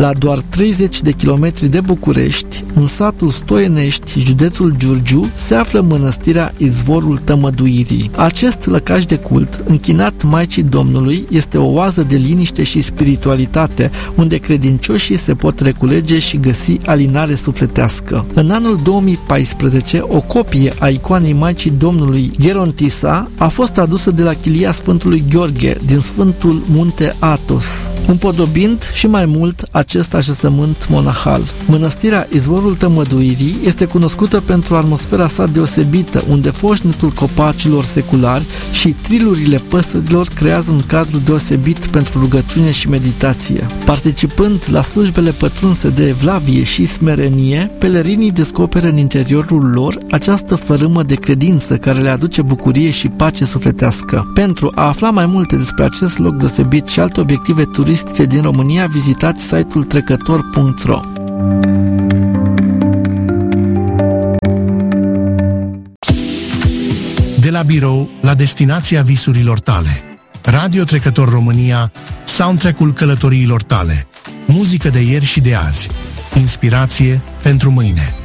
La doar 30 de kilometri de București, în satul Stoienești, județul Giurgiu, se află mănăstirea Izvorul Tămăduirii. Acest lăcaș de cult, închinat Maicii Domnului, este o oază de liniște și spiritualitate, unde credincioșii se pot reculege și găsi alinare sufletească. În anul 2014, o copie a icoanei Maicii Domnului Gerontisa a fost adusă de la chilia Sfântului Gheorghe din Sfântul Munte Athos, împodobind și mai mult acest așezământ monahal. Mănăstirea Izvorul Tămăduirii este cunoscută pentru atmosfera sa deosebită, unde foșnetul copacilor seculari și trilurile păsărilor creează un cadru deosebit pentru rugăciune și meditație. Participând la slujbele pătrunse de evlavie și smerenie, pelerinii descoperă în interiorul lor această fărâmă de credință care le aduce bucurie și pace sufletească. Pentru a afla mai multe despre acest loc deosebit și alte obiective turistice din România, vizitați site-ul trecător.ro. De la birou la destinația visurilor tale. Radio Trecător România, soundtrack-ul călătoriilor tale. Muzică de ieri și de azi. Inspirație pentru mâine.